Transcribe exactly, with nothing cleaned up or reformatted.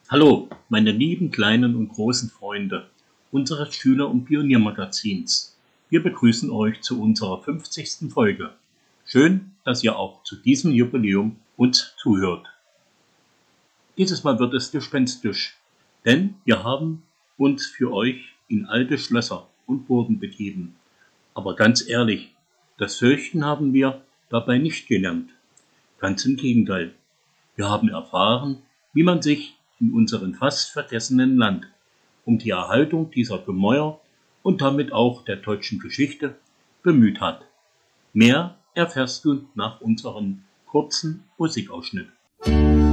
Hallo, meine lieben kleinen und großen Freunde unseres Schüler- und Pioniermagazins. Wir begrüßen euch zu unserer fünfzigsten Folge. Schön, dass ihr auch zu diesem Jubiläum uns zuhört. Dieses Mal wird es gespenstisch, denn wir haben uns für euch in alte Schlösser und Burgen begeben. Aber ganz ehrlich, das Fürchten haben wir dabei nicht gelernt. Ganz im Gegenteil. Wir haben erfahren, wie man sich in unserem fast vergessenen Land um die Erhaltung dieser Gemäuer und damit auch der deutschen Geschichte bemüht hat. Mehr erfährst du nach unserem kurzen Musikausschnitt.